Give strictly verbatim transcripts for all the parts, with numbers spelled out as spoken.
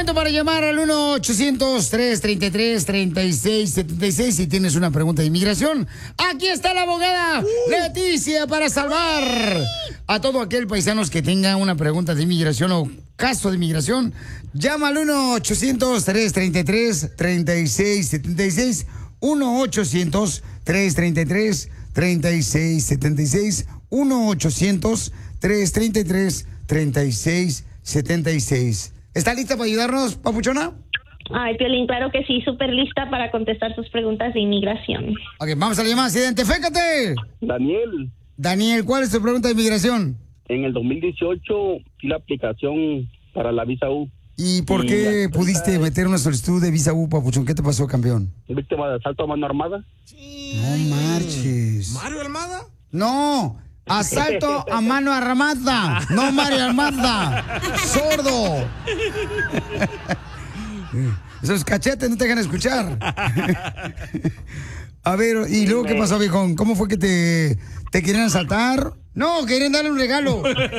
momento para llamar al uno ochocientos, tres treinta y tres, treinta y seis setenta y seis si tienes una pregunta de inmigración. Aquí está la abogada uh. Leticia para salvar a todo aquel paisanos que tenga una pregunta de inmigración o caso de inmigración. Llama al uno ochocientos, tres treinta y tres, treinta y seis setenta y seis. uno ochocientos, tres treinta y tres, treinta y seis setenta y seis. uno ochocientos, tres treinta y tres, treinta y seis setenta y seis. ¿Está lista para ayudarnos, papuchona? Ay, Piolín, claro que sí, súper lista para contestar tus preguntas de inmigración. Ok, vamos a la llamada. Identifícate. Daniel. Daniel, ¿cuál es tu pregunta de inmigración? En el dos mil dieciocho hice la aplicación para la visa U. ¿Y por y qué pudiste meter una solicitud de visa U, papuchón? ¿Qué te pasó, campeón? Víctima de asalto a mano armada. Sí. No marches. ¿Mario Almada? No. Asalto a mano armada, no Mario Armada. Sordo. Esos cachetes no te dejan escuchar. A ver, ¿y luego qué pasó, viejón? ¿Cómo fue que te, te querían asaltar? No, querían darle un regalo.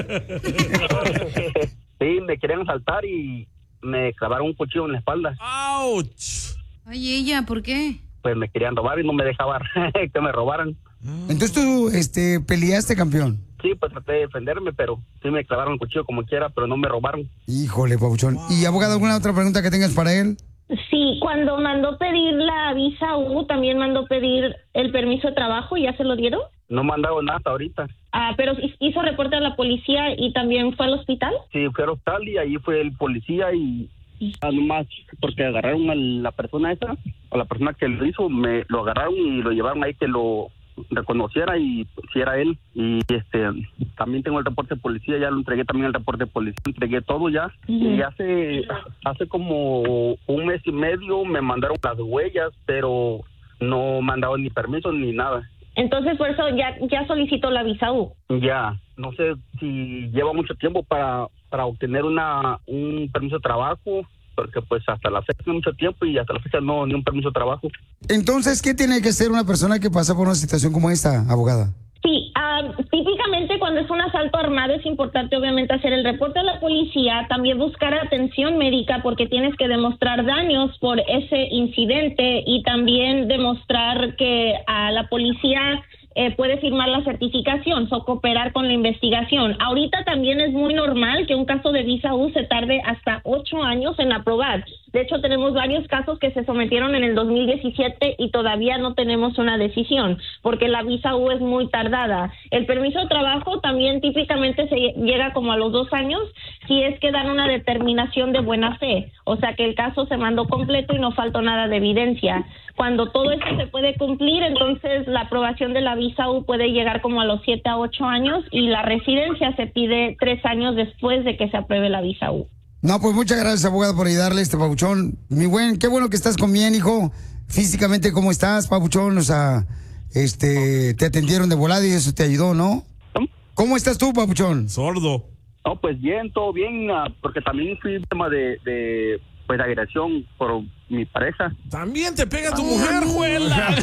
Sí, me querían asaltar y me clavaron un cuchillo en la espalda. ¡Auch! Ay, ella, ¿por qué? Pues me querían robar y no me dejaban que me robaran. Entonces tú, este, peleaste, campeón. Sí, pues traté de defenderme, pero sí me clavaron el cuchillo como quiera, pero no me robaron. Híjole, papuchón. Wow. ¿Y, abogado, alguna otra pregunta que tengas para él? Sí, cuando mandó pedir la visa U, también mandó pedir el permiso de trabajo, ¿ya se lo dieron? No me han dado nada hasta ahorita. Ah, pero hizo reporte a la policía y también fue al hospital. Sí, fui al hospital y ahí fue el policía y... Ah, nomás porque agarraron a la persona esa, a la persona que lo hizo, me lo agarraron y lo llevaron ahí que lo reconociera y si era él. Y este también tengo el reporte de policía, ya lo entregué también el reporte de policía, entregué todo ya. Uh-huh. Y hace hace como un mes y medio me mandaron las huellas, pero no me han dado ni permiso ni nada. Entonces por eso ya ya solicitó la visa U. Ya, no sé si lleva mucho tiempo para para obtener una un permiso de trabajo, porque pues hasta la fecha no mucho tiempo y hasta la fecha no ni un permiso de trabajo. Entonces, ¿qué tiene que hacer una persona que pasa por una situación como esta, abogada? Sí, uh, típicamente cuando es un asalto armado es importante obviamente hacer el reporte a la policía, también buscar atención médica porque tienes que demostrar daños por ese incidente y también demostrar que a la policía eh, puede firmar la certificación o cooperar con la investigación. Ahorita también es muy normal que un caso de visa U se tarde hasta ocho años en aprobar. De hecho, tenemos varios casos que se sometieron en el dos mil diecisiete y todavía no tenemos una decisión, porque la visa U es muy tardada. El permiso de trabajo también típicamente se llega como a los dos años si es que dan una determinación de buena fe, o sea que el caso se mandó completo y no faltó nada de evidencia. Cuando todo esto se puede cumplir, entonces la aprobación de la visa U puede llegar como a los siete a ocho años y la residencia se pide tres años después de que se apruebe la visa U. No, pues muchas gracias, abogado, por ayudarle a este papuchón. Mi buen, qué bueno que estás con bien, hijo. Físicamente, ¿cómo estás, papuchón? O sea, este, te atendieron de volada y eso te ayudó, ¿no? ¿Cómo estás tú, papuchón? Sordo. No, pues bien, todo bien, uh, porque también fui tema de, de, pues, de agresión por mi pareja. También te pega tu oh, mujer, juela.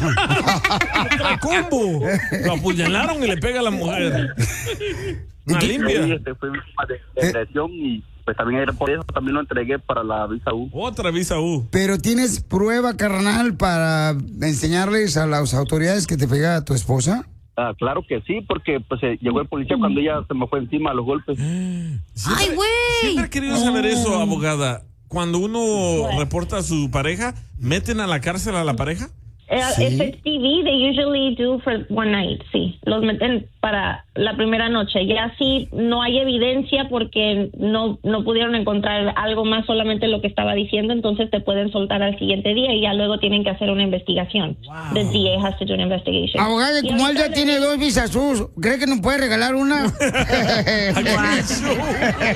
Otra combo. Lo apuñalaron y le pega a la mujer. Una limpia. Sí, este, fue víctima de, de agresión y pues también por eso también lo entregué para la visa U. Otra visa U. Pero ¿tienes prueba, carnal, para enseñarles a las autoridades que te pega a tu esposa? Ah, claro que sí, porque pues eh, llegó el policía cuando ella se me fue encima a los golpes. ¡Ay, güey! Siempre he querido saber eso, abogada. Cuando uno bueno. reporta a su pareja, ¿meten a la cárcel a la pareja? Uh, ¿Sí? If it's T V, they usually do for one night, sí. Los meten para la primera noche. Ya sí, no hay evidencia porque no no pudieron encontrar algo más, solamente lo que estaba diciendo, entonces te pueden soltar al siguiente día y ya luego tienen que hacer una investigación. Wow. The D A has to do an investigation. Abogada, como él ya de... tiene dos visas, ¿cree que nos puede regalar una?